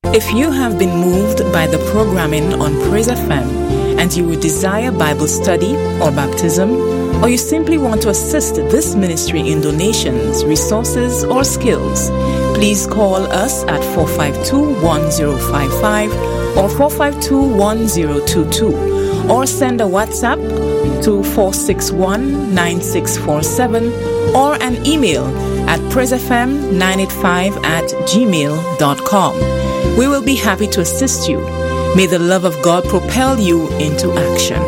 If you have been moved by the programming on Praise FM and you would desire Bible study or baptism, or you simply want to assist this ministry in donations, resources, or skills, please call us at 452-1055 or 452-1022, or send a WhatsApp to 461-9647 or an email at praisefm985@gmail.com. We will be happy to assist you. May the love of God propel you into action.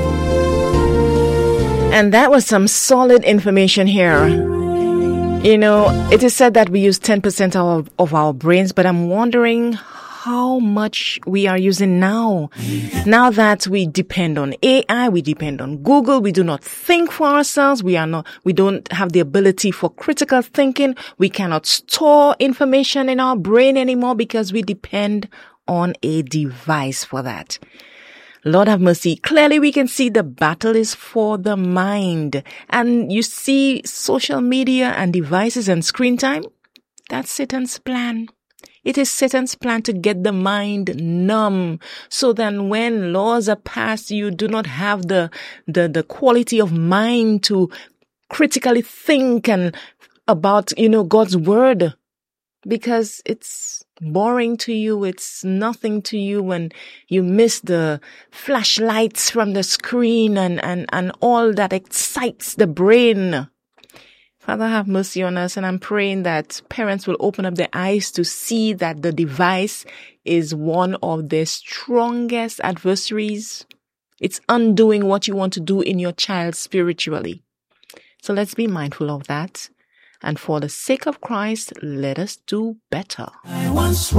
And that was some solid information here. You know, it is said that we use 10% of our brains, but I'm wondering how much we are using now. Now that we depend on AI, we depend on Google, we do not think for ourselves, we don't have the ability for critical thinking, we cannot store information in our brain anymore because we depend on a device for that. Lord have mercy. Clearly we can see the battle is for the mind. And you see social media and devices and screen time, that's Satan's plan. It is Satan's plan to get the mind numb, so then when laws are passed, you do not have the quality of mind to critically think and about, God's word, because it's boring to you. It's nothing to you when you miss the flashlights from the screen and all that excites the brain. Father, have mercy on us, and I'm praying that parents will open up their eyes to see that the device is one of their strongest adversaries. It's undoing what you want to do in your child spiritually. So let's be mindful of that. And for the sake of Christ, let us do better. I once